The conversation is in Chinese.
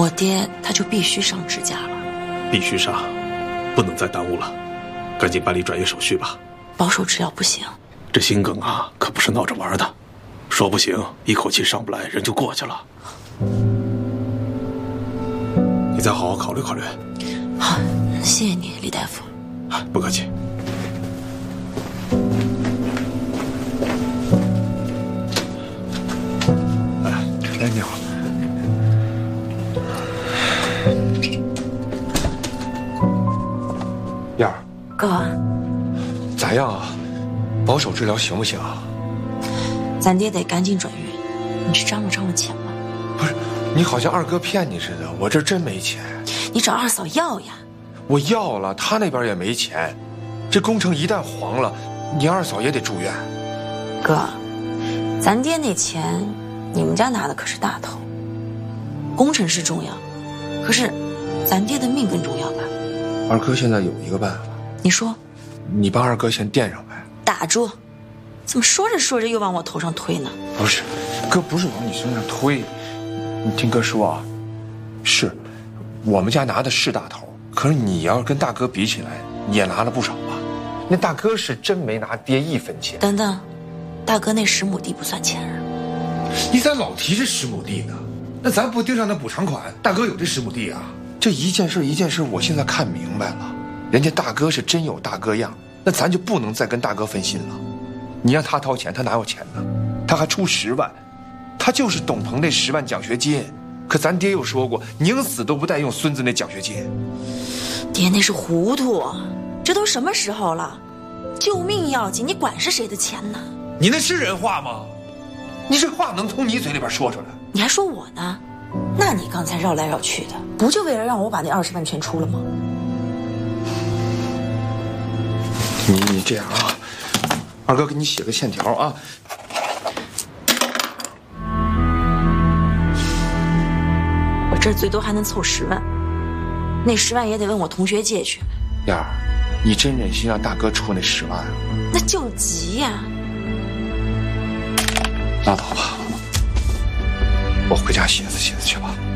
我爹他就必须上支架了。 必须上，不能再耽误了，赶紧办理转业手续吧。 保守治疗不行， 这心梗啊，可不是闹着玩的，说不行，一口气上不来，人就过去了。你再好好考虑考虑。 好，谢谢你，李大夫。 不客气。 哎，你好。燕儿， 哥， 咋样啊？保守治疗行不行啊？ 咱爹得赶紧转院，你是张罗了钱吗？ 不是，你好像二哥骗你似的，我这真没钱。 你找二嫂要呀。 我要了，他那边也没钱。这工程一旦黄了，你二嫂也得住院。 哥，咱爹那钱，你们家拿的可是大头。工程是重要，可是咱爹的命更重要吧？ 二哥现在有一个办法， 你说？ 你帮二哥先垫上呗。 打住！怎么说着说着又往我头上推呢？ 不是，哥不是往你身上推，你听哥说啊，是我们家拿的是大头，可是你要是跟大哥比起来，也拿了不少吧？那大哥是真没拿爹一分钱。 等等，大哥那10亩地不算钱啊。 你咋老提这10亩地呢？那咱不盯上那补偿款，大哥有这10亩地啊？ 这一件事一件事，我现在看明白了，人家大哥是真有大哥样，那咱就不能再跟大哥分心了。你让他掏钱，他哪有钱呢？他还出10万，他就是董鹏那10万奖学金，可咱爹又说过，宁死都不带用孙子那奖学金。 爹那是糊涂，这都什么时候了？救命要紧，你管是谁的钱呢？ 你那是人话吗？ 你这话能从你嘴里边说出来？ 你还说我呢？那你刚才绕来绕去的，不就为了让我把那20万全出了吗？ 你这样啊，二哥给你写个欠条啊。 我这最多还能凑10万，那10万也得问我同学借去。 燕儿，你真忍心让大哥出那10万啊？ 那救急呀！ 拉倒吧，我回家写字去吧。